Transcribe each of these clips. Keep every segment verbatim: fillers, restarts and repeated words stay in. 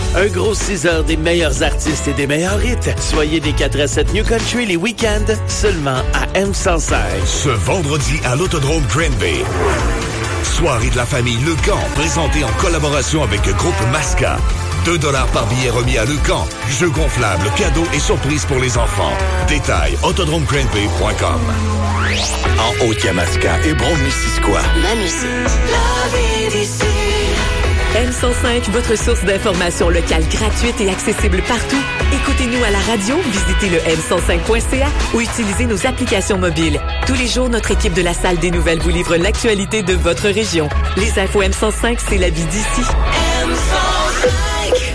Un gros six heures des meilleurs artistes et des meilleurs hits. Soyez des quatre à sept New Country les week-ends, seulement à M cent cinq. Ce vendredi à l'Autodrome Granby. Soirée de la famille Le Camp, présentée en collaboration avec le groupe Masca. deux dollars par billet remis à Le Camp. Jeux gonflables, cadeaux et surprises pour les enfants. Détails, autodrome granby point com. En Haute-Yamaska et Brome-Missisquoi. La musique. La vie d'ici. M cent cinq, votre source d'information locale gratuite et accessible partout. Écoutez-nous à la radio, visitez le m cent cinq point c a ou utilisez nos applications mobiles. Tous les jours, notre équipe de la Salle des Nouvelles vous livre l'actualité de votre région. Les infos M cent cinq, c'est la vie d'ici. M cent cinq.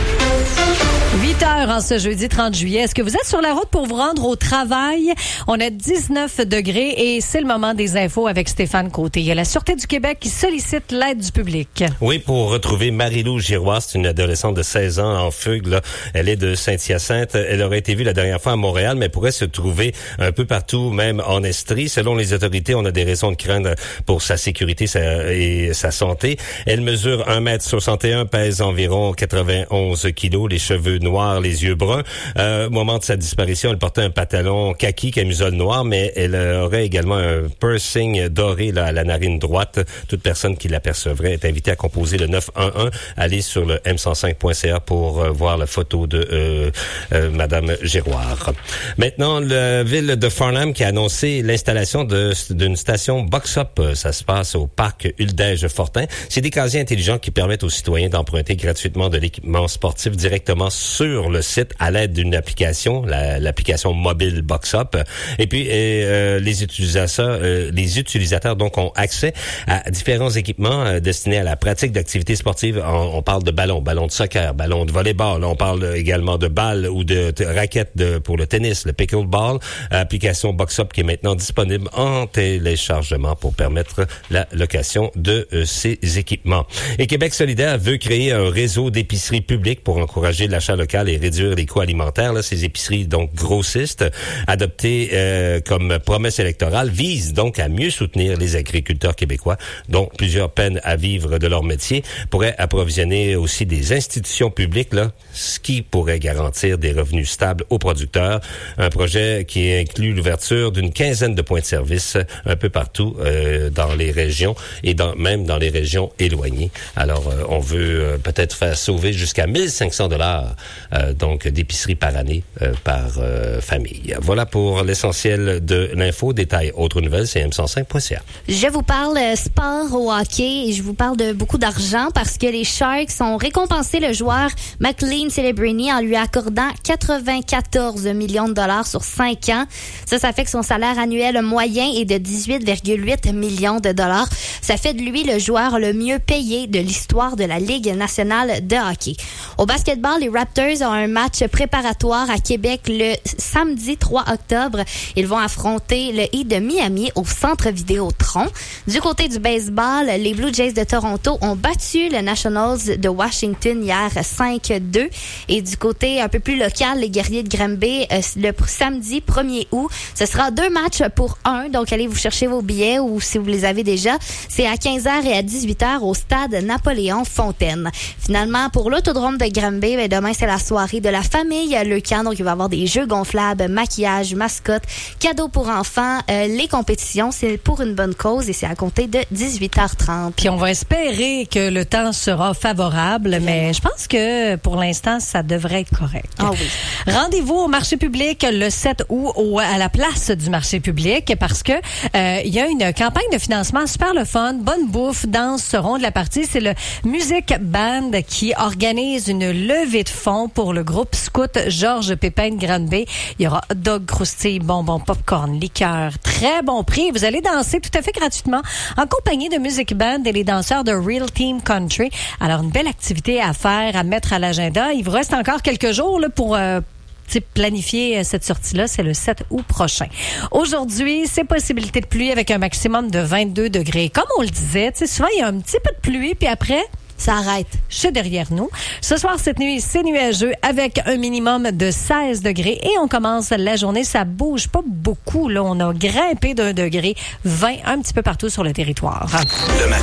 huit heures en ce jeudi trente juillet. Est-ce que vous êtes sur la route pour vous rendre au travail? On a dix-neuf degrés et c'est le moment des infos avec Stéphane Côté. Il y a la Sûreté du Québec qui sollicite l'aide du public. Oui, pour retrouver Marie-Lou Giroir. C'est une adolescente de seize ans en fugue, là. Elle est de Saint-Hyacinthe. Elle aurait été vue la dernière fois à Montréal, mais pourrait se trouver un peu partout, même en Estrie. Selon les autorités, on a des raisons de craindre pour sa sécurité et sa santé. Elle mesure un mètre soixante et un, pèse environ quatre-vingt-onze kilos, les cheveux noirs, les yeux bruns. Euh, au moment de sa disparition, elle portait un pantalon kaki, camisole noire, mais elle aurait également un piercing doré là, à la narine droite. Toute personne qui l'apercevrait est invitée à composer le neuf un un. Allez sur le m cent cinq point c a pour euh, voir la photo de euh, euh, Madame Giroir. Maintenant, la ville de Farnham qui a annoncé l'installation de, d'une station Box-Up. Ça se passe au parc Uldège-Fortin. C'est des casiers intelligents qui permettent aux citoyens d'emprunter gratuitement de l'équipement sportif directement sur le site à l'aide d'une application, la, l'application mobile Box-Up. Et puis, euh, les utilisateurs, euh, les utilisateurs donc ont accès à différents équipements euh, destinés à la pratique d'activités sportives. On, on parle de ballons, ballons de soccer, ballons de volleyball. On parle également de balles ou de, de raquettes de, pour le tennis, le pickleball. Application Box-Up qui est maintenant disponible en téléchargement pour permettre la location de euh, ces équipements. Et Québec solidaire veut créer un réseau d'épiceries publiques pour encourager l'achat local et réduire les coûts alimentaires. Là, ces épiceries donc grossistes, adoptées euh, comme promesse électorale, visent donc à mieux soutenir les agriculteurs québécois, dont plusieurs peinent à vivre de leur métier, pourraient approvisionner aussi des institutions publiques, là, ce qui pourrait garantir des revenus stables aux producteurs. Un projet qui inclut l'ouverture d'une quinzaine de points de service un peu partout euh, dans les régions et dans, même dans les régions éloignées. Alors, euh, on veut euh, peut-être faire sauver jusqu'à mille cinq cents dollars euh, donc d'épicerie par année euh, par euh, famille. Voilà pour l'essentiel de l'info. Détail autres nouvelles, c'est m cent cinq point c a. Je vous parle sport au hockey et je vous parle de beaucoup d'argent parce que les Sharks ont récompensé le joueur McLean Celebrini en lui accordant quatre-vingt-quatorze millions de dollars sur cinq ans. Ça, ça fait que son salaire annuel moyen est de dix-huit virgule huit millions de dollars. Ça fait de lui le joueur le mieux payé de l'histoire de la Ligue nationale de hockey. Au basketball, les Raptors ont un match préparatoire à Québec le samedi trois octobre. Ils vont affronter le Heat de Miami au Centre Vidéotron. Du côté du baseball, les Blue Jays de Toronto ont battu le Nationals de Washington hier cinq deux. Et du côté un peu plus local, les Guerriers de Granby, euh, le samedi premier août, ce sera deux matchs pour un. Donc, allez vous chercher vos billets ou si vous les avez déjà. C'est à quinze heures et à dix-huit heures au stade Napoléon-Fontaine. Finalement, pour l'autodrome de Granby, ben, demain, c'est la soirée de la famille Le Camp. Donc, il va y avoir des jeux gonflables, maquillage, mascotte, cadeaux pour enfants. Euh, les compétitions, c'est pour une bonne cause et c'est à compter de dix-huit heures trente. Puis on va espérer que le temps sera favorable, Vraiment. mais je pense que pour l'instant, ça devrait être correct. Ah oui. Rendez-vous au marché public le sept août au, à la place du marché public parce que euh, il y a une campagne de financement super le fun, bonne bouffe, danse seront de la partie. C'est le Music Band qui organise une levée de fonds pour le groupe scout Georges Pépin de Granby. Il y aura hot dog, croustilles, bonbons, popcorn, liqueur, très bon prix. Vous allez danser tout à fait gratuitement en compagnie de Music Band et les danseurs de Real Team Country. Alors, une belle activité à faire, à mettre à l'agenda. Il vous reste encore quelques jours là, pour... Euh, planifier cette sortie-là, c'est le sept août prochain. Aujourd'hui, c'est possibilité de pluie avec un maximum de vingt-deux degrés. Comme on le disait, souvent, il y a un petit peu de pluie, puis après... ça arrête. C'est derrière nous. Ce soir, cette nuit, c'est nuageux avec un minimum de seize degrés et on commence la journée. Ça bouge pas beaucoup, là. On a grimpé d'un degré, vingt un petit peu partout sur le territoire.